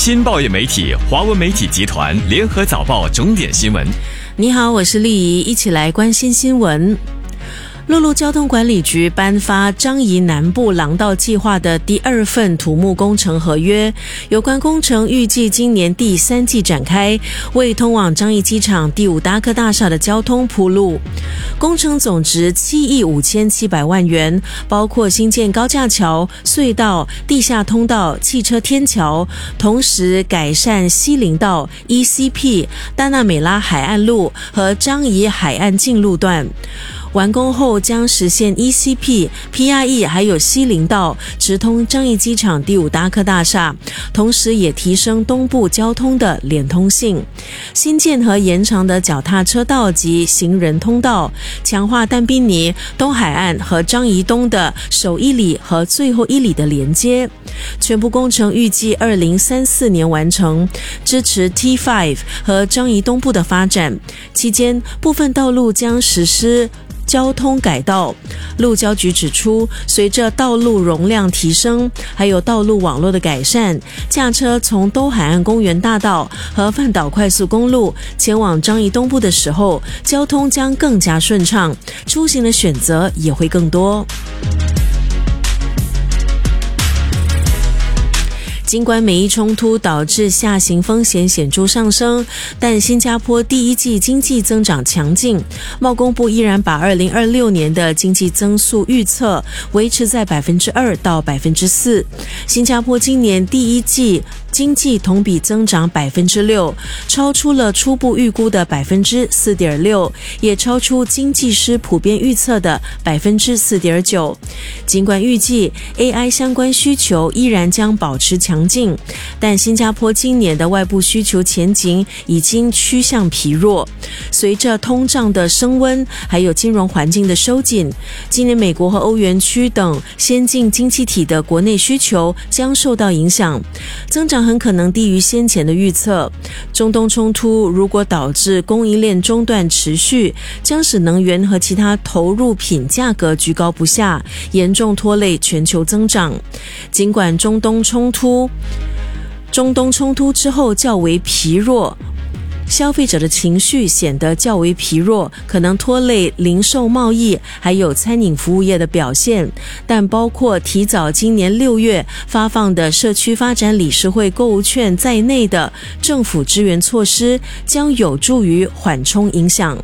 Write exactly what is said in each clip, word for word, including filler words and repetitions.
新报业媒体华文媒体集团联合早报重点新闻。 你好，我是丽仪，一起来关心新闻。陆路交通管理局颁发樟宜南部廊道计划的第二份土木工程合约，有关工程预计今年第三季展开，为通往樟宜机场第五达科大厦的交通铺路。工程总值七亿五千七百万元，包括新建高架桥、隧道、地下通道、汽车天桥，同时改善西林道、E C P、大纳美拉海岸路和樟宜海岸近路段。完工后将实现 E C P、P R E 还有西林道直通樟宜机场第五达科大厦，同时也提升东部交通的连通性。新建和延长的脚踏车道及行人通道，强化淡滨尼、东海岸和樟宜东的首一里和最后一里的连接。全部工程预计二零三四年完成，支持 T 五 和樟宜东部的发展。期间，部分道路将实施交通改道。路交局指出，随着道路容量提升，还有道路网络的改善，驾车从东海岸公园大道和范岛快速公路前往樟宜东部的时候，交通将更加顺畅，出行的选择也会更多。尽管美伊冲突导致下行风险显著上升，但新加坡第一季经济增长强劲，贸工部依然把二零二六年的经济增速预测维持在 百分之二 到 百分之四。 新加坡今年第一季经济同比增长 百分之六， 超出了初步预估的 百分之四点六， 也超出经济师普遍预测的 百分之四点九。 尽管预计 A I 相关需求依然将保持强劲，但新加坡今年的外部需求前景已经趋向疲弱。随着通胀的升温，还有金融环境的收紧，今年美国和欧元区等先进经济体的国内需求将受到影响，增长很可能低于先前的预测。中东冲突如果导致供应链中断持续，将使能源和其他投入品价格居高不下，严重拖累全球增长。尽管中东冲突中东冲突之后较为疲弱，消费者的情绪显得较为疲弱，可能拖累零售贸易还有餐饮服务业的表现，但包括提早今年六月发放的社区发展理事会购物券在内的政府支援措施将有助于缓冲影响。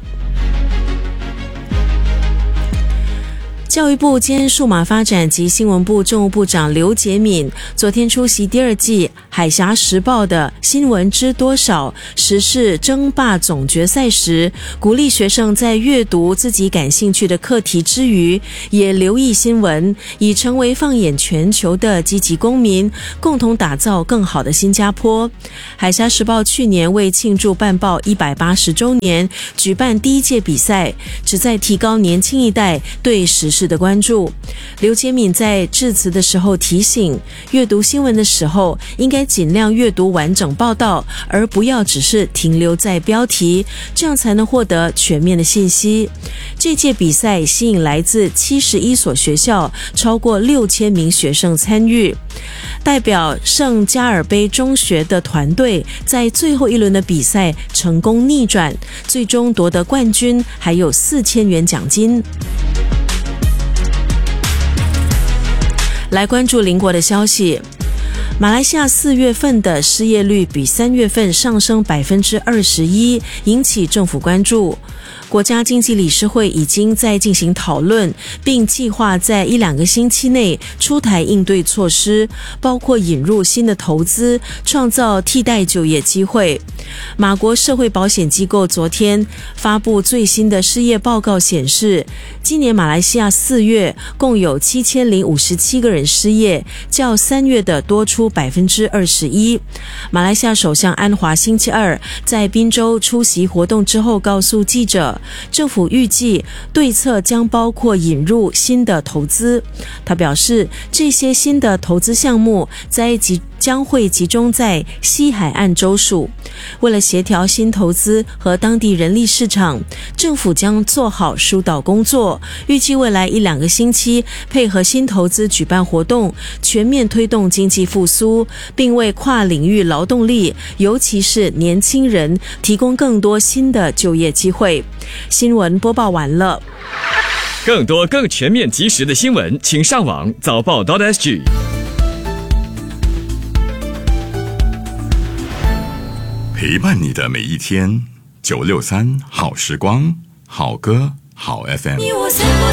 教育部兼数码发展及新闻部政务部长刘洁敏昨天出席第二季海峡时报的新闻知多少时事争霸总决赛时，鼓励学生在阅读自己感兴趣的课题之余，也留意新闻，以成为放眼全球的积极公民，共同打造更好的新加坡。海峡时报去年为庆祝办报一百八十周年，举办第一届比赛，旨在提高年轻一代对时事的关注。刘洁敏在致辞的时候提醒，阅读新闻的时候应该尽量阅读完整报道，而不要只是停留在标题，这样才能获得全面的信息。这届比赛吸引来自七十一所学校超过六千名学生参与。代表圣加尔杯中学的团队在最后一轮的比赛成功逆转，最终夺得冠军，还有四千元奖金。来关注邻国的消息。马来西亚四月份的失业率比三月份上升 百分之二十一， 引起政府关注。国家经济理事会已经在进行讨论，并计划在一两个星期内出台应对措施，包括引入新的投资，创造替代就业机会。马国社会保险机构昨天发布最新的失业报告显示，今年马来西亚四月共有七千零五十七个人失业，较三月的多出 百分之二十一。马来西亚首相安华星期二在宾州出席活动之后告诉记者，政府预计对策将包括引入新的投资。他表示，这些新的投资项目在将会集中在西海岸州属。为了协调新投资和当地人力市场，政府将做好疏导工作，预计未来一两个星期配合新投资举办活动，全面推动经济复苏，并为跨领域劳动力，尤其是年轻人提供更多新的就业机会。新闻播报完了。 更多更全面及时的新闻，请上网早报 .sg。 陪伴你的每一天，九六三好时光，好歌好 F M。